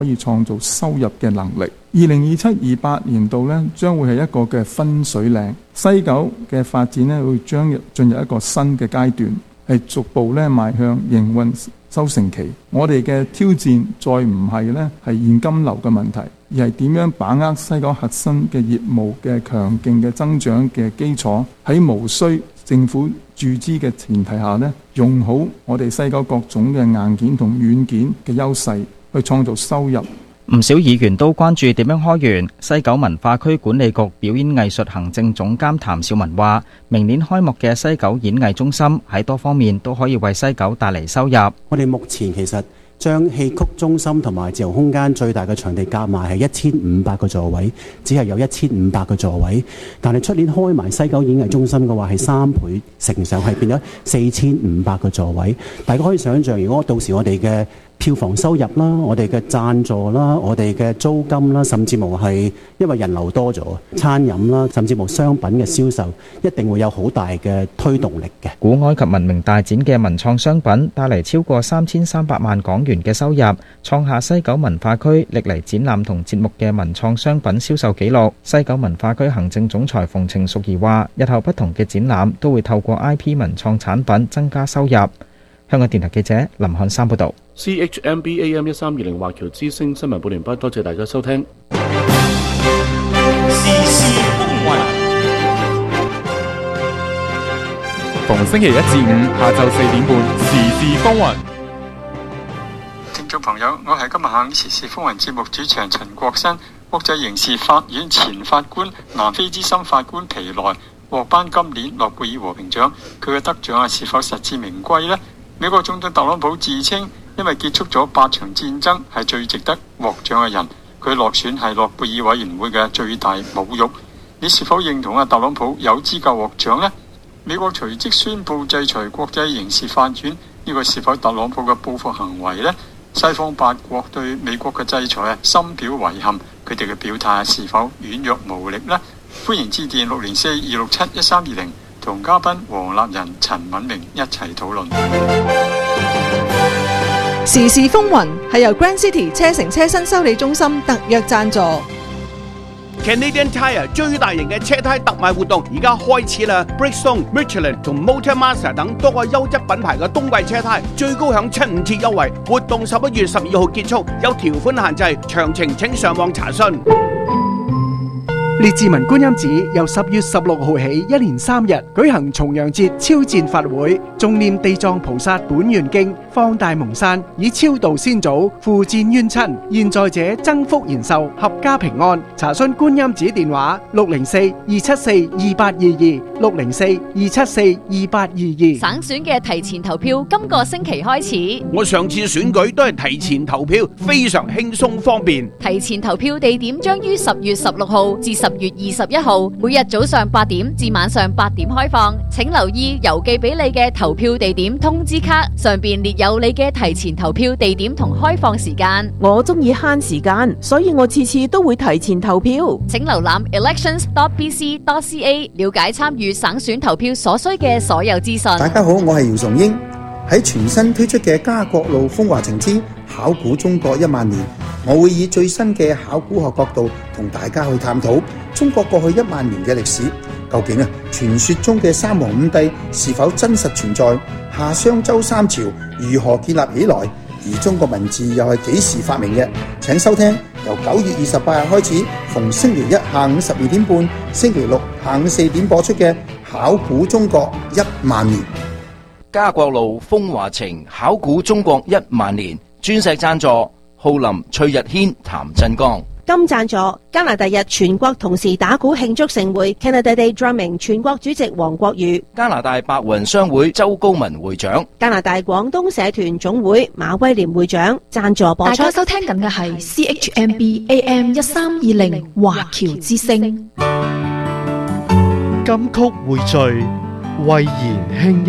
可以創造收入嘅能力。2027-28年度呢，將會係一個嘅分水嶺，西九嘅發展呢，會將進入一個新嘅階段，係逐步呢邁向營運收成期。我哋嘅挑戰再唔係呢係現金流嘅問題，而係點樣把握西九核心嘅業務嘅強勁嘅增長嘅基礎，喺無需政府注資嘅前提下呢，用好我哋西九各種嘅硬件同軟件嘅優勢，去創造收入。 唔少議員都關注點樣開源。西九文化區管理局表演藝術行政總監譚兆文話，明年開幕嘅西九演藝中心喺多方面都可以為西九帶嚟收入。 我哋目前其實將戲曲中心同埋自由空間最大嘅場地夾埋係1500個座位，只係有1500個座位。但係出年開埋西九演藝中心嘅話，係3倍乘上，係變咗4500個座位。大家可以想象，如果到時我哋嘅票房收入啦，我哋嘅贊助啦，我哋嘅租金啦，甚至乎係因為人流多咗，餐飲啦，甚至乎商品嘅銷售，一定會有好大嘅推動力嘅。 古埃及文明大展嘅文創商品帶嚟超過3300萬港元嘅收入，創下西九文化區歷嚟展覽同節目嘅文創商品銷售紀錄。西九文化區行政總裁馮程淑儀話，日後不同嘅展覽都會透過 IP 文創產品增加收入。香港電台記者林漢山報道。 CHMB AM 1320華僑之聲新聞報完畢，多謝大家收聽。 時事風雲， 逢星期一至五下晝4點半，時事風雲。 聽眾朋友，我係今日下午時事風雲節目主持人陳國新。國際刑事法院前法官、南非資深法官皮萊獲頒今年諾貝爾和平獎，佢嘅得獎是否實至名歸呢？美國總統特朗普自稱因為結束咗8場戰爭係最值得獲獎嘅人，佢落選係諾貝爾委員會嘅最大侮辱。你是否認同特朗普有資格獲獎呢？美國隨即宣布制裁國際刑事法院，呢個是否特朗普嘅報復行為呢？西方8國對美國嘅制裁深表遺憾，佢哋嘅表態是否軟弱無力呢？歡迎致電604-267-1320，同嘉賓黃立仁、陳敏明一齊討論。 時事風雲係由 Grand City 車城車新修理中心特約贊助。 Canadian Tire 最大型嘅車胎特賣活動而家開始啦 ！Bridgestone、Michelin 同 Motormaster 等多個優質品牌嘅冬季車胎最高享7/5折優惠，活動11月12號結束，有條款限制，詳情請上網查詢。 列治文觀音寺由10月16號起一連3日舉行重陽節超薦法會，誦念地藏菩薩本願經，放大蒙山，以超度先祖，付戰冤親，現在者增福延壽，合家平安。查詢觀音寺電話604-274-2822，604-274-2822。 省選嘅提前投票今個星期開始。 我上次選舉都係提前投票，非常輕鬆方便。 提前投票地點將於10月16號至10月21號，每日早上8點至晚上8點開放。請留意郵寄俾你嘅投票地點通知卡，上邊列有你嘅提前投票地點同開放時間。 我中意慳時間，所以我次次都會提前投票。 請瀏覽 elections.bc.ca 了解參與省選投票所需嘅所有資訊。 大家好，我係姚崇英。喺全新推出嘅家國路風華情之考古中國1萬年，我會以最新嘅考古學角度同大家去探討中國過去1萬年嘅歷史。究竟傳說中嘅三皇五帝是否真實存在？夏商周3朝如何建立起來？而中國文字又係幾時發明嘅？請收聽由9月28日開始，逢星期一下午12點半、星期六下午4點播出嘅考古中國1萬年。 家國路風華情考古中國1萬年，鑽石贊助浩林、崔日軒、譚振剛。 金贊助加拿大日全國同時打鼓慶祝盛會 Canada Day Drumming 全國主席黃國宇。 加拿大白雲商會周高文會長。 加拿大廣東社團總會馬威廉會長。贊助播出。 大家收聽緊嘅係 CHMB AM 1320華僑之聲。 金曲匯聚，慧言輕音。